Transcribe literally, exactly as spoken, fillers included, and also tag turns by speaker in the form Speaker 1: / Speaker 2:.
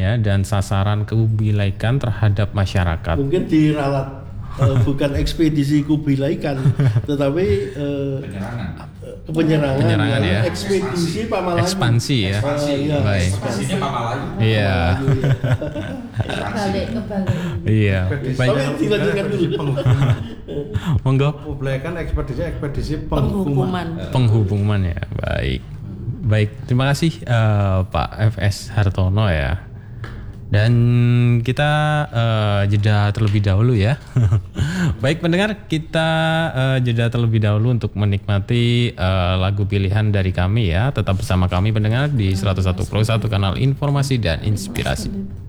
Speaker 1: ya dan sasaran kebilaikan terhadap masyarakat.
Speaker 2: Mungkin diralat uh, bukan ekspedisi kubilaikan, tetapi uh,
Speaker 3: penyerangan.
Speaker 2: penyerangan,
Speaker 1: penyerangan ya.
Speaker 2: Ekspedisi Pamalayu.
Speaker 1: Ekspansi ya.
Speaker 3: Ekspansi.
Speaker 2: Uh, ya.
Speaker 1: Baik.
Speaker 3: Ekspansinya Pamalayu.
Speaker 1: Iya.
Speaker 4: Balik ke balik.
Speaker 1: Iya. Baik.
Speaker 2: Tapi dilanjutkan dulu.
Speaker 1: Monggo.
Speaker 5: Publikan ekspedisi ekspedisi
Speaker 4: Penghukuman.
Speaker 1: Penghubungan ya. Baik. Baik, terima kasih uh, Pak F S Hartono ya. Dan kita uh, jeda terlebih dahulu ya. Baik pendengar, kita uh, jeda terlebih dahulu untuk menikmati uh, lagu pilihan dari kami ya. Tetap bersama kami pendengar di seratus satu koma satu kanal informasi dan inspirasi.